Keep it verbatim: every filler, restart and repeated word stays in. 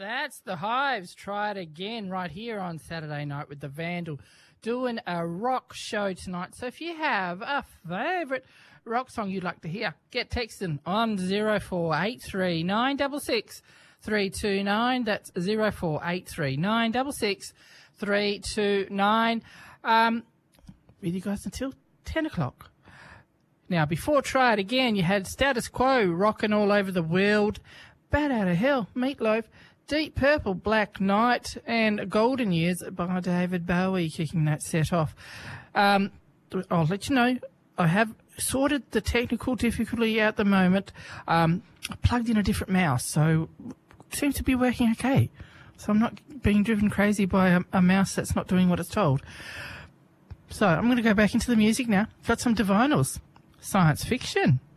That's the Hives. Try it again right here on Saturday night with the Vandal doing a rock show tonight. So if you have a favourite rock song you'd like to hear, get texting on zero four eight three nine six six three two nine. That's zero four eight three nine six six three two nine. Um, with you guys until ten o'clock. Now, before Try It Again, you had Status Quo rocking all over the world. Bat Out of Hell, Meatloaf, Deep Purple, Black Knight, and Golden Years by David Bowie kicking that set off. Um, I'll let you know, I have sorted the technical difficulty out at the moment. Um, I plugged in a different mouse, so it seems to be working okay. So I'm not being driven crazy by a, a mouse that's not doing what it's told. So I'm going to go back into the music now. Got some Divinals. Science fiction.